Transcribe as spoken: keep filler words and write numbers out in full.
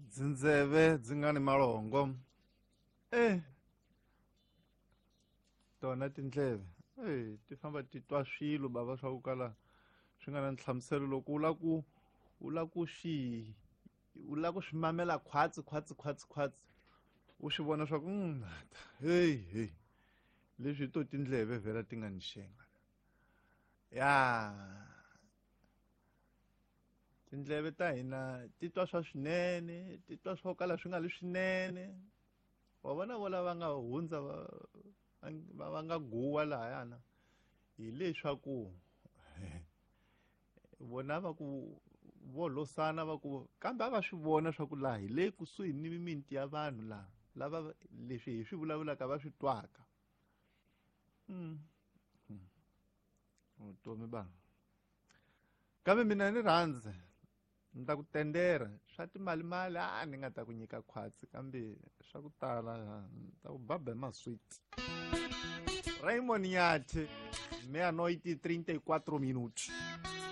Dzindzeve dzi nga ni malongo. Eh, tona tindleve eh ti famba ti twa swilo bava swa ku kala swi nga na nhlamuselo loko u la ku u la ku swi u la ku swi mamela khwatsi khwatsi khwatsi khwatsi u swi vona swa ku hey hey leswi to tindleve vhela ti nga ni xenga ya tindleve ta hina ti twa swa swinene ti twa swo kala swi nga li swinene wa vona vo lava nga hundza va va va nga guwa lahayana hi leswaku vona va ku vo losana va ku kambe a va swi vona swa ku laha hi le kusuhi ni mimiti ya vanhu laha lava leswi hi swi vulavulaka va swi twaka vutomi ba kambe mina ni rhandza ni ta ku tendera swa timalimali a ni nga ta ku nyika khwatsi kambe swa ku tala ni ta ku baba maswiti Raymond Nyathi meia-noite e trinta e quatro minutos.